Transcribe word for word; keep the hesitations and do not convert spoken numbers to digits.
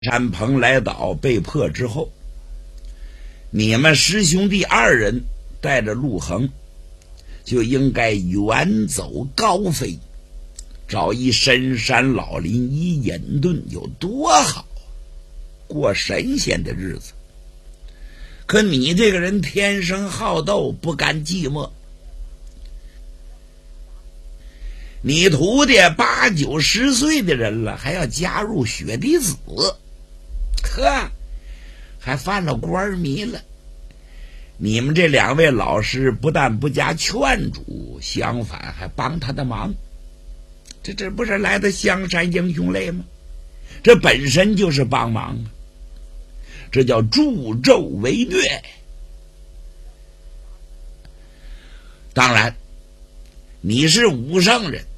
山蓬莱岛被迫之后，你们师兄弟二人带着陆衡就应该远走高飞，找一深山老林一隐遁，有多好，过神仙的日子。可你这个人天生好斗，不甘寂寞，你徒弟八九十岁的人了，还要加入雪滴子，呵，还犯了官迷了。你们这两位老师不但不加劝阻，相反还帮他的忙，这这不是来的香山英雄泪吗？这本身就是帮忙啊，这叫助纣为虐。当然你是武圣人，